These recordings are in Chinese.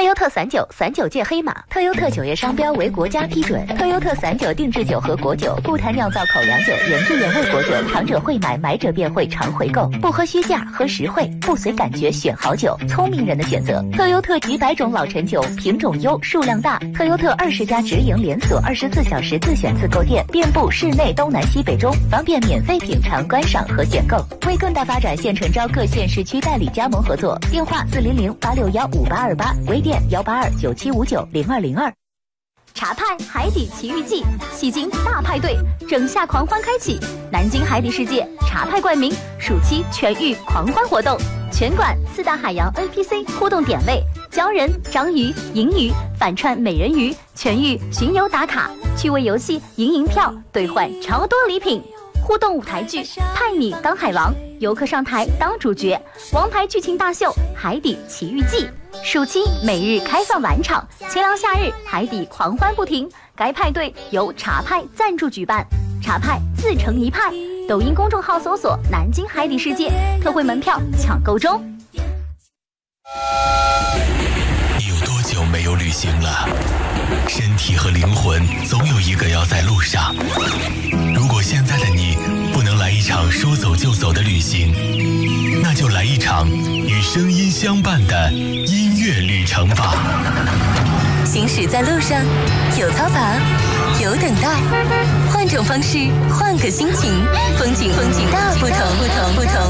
特优特39届黑马，特优特酒业商标为国家批准。特优特39定制酒和果酒，不谈酿造口粮酒、原汁原味果酒，尝者会买，买者便会常回购。不喝虚价，喝实惠，不随感觉选好酒，聪明人的选择。特优特几百种老陈酒，品种优，数量大。特优特20家直营连锁，24小时自选自购店，遍布市内东南西北中，方便免费品尝、观赏和选购。为更大发展，现诚招各县市区代理加盟合作，电话400-861-5828，微店182-9759-0202。 茶派海底奇遇记，戏精大派对，整夏狂欢开启！南京海底世界茶派冠名，暑期全域狂欢活动，全馆4大海洋 NPC 互动点位，鲛人、章鱼、银鱼、反串美人鱼，全域巡游打卡，趣味游戏赢银票，兑换超多礼品。互动舞台剧，派你当海王，游客上台当主角，王牌剧情大秀《海底奇遇记》。暑期每日开放晚场，清凉夏日海底狂欢不停。该派对由茶派赞助举办，茶派自成一派。抖音公众号搜索“南京海底世界”，特惠门票抢购中。 你有多久没有旅行了？身体和灵魂总有一个要在路上。如果现在的你不能来一场说走就走的旅行，那就来一场与声音相伴的音乐旅程吧。 行驶在路上，有嘈杂，有等待，换种方式，换个心情，风景大不同。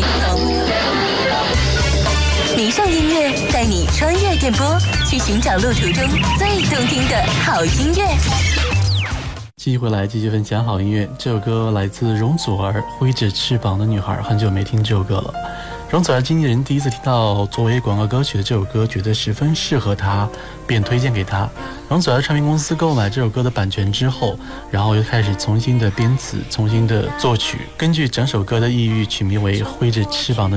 迷上音乐，带你穿越电波，去寻找路途中最动听的好音乐。 继续回来，继续分享好音乐。这首歌来自容祖儿，《挥着翅膀的女孩》，很久没听这首歌了。容祖儿经纪人第一次听到作为广告歌曲的这首歌，觉得十分适合她，便推荐给她。容祖儿唱片公司购买这首歌的版权之后，然后又开始重新的编词，重新的作曲，根据整首歌的意蕴取名为《挥着翅膀的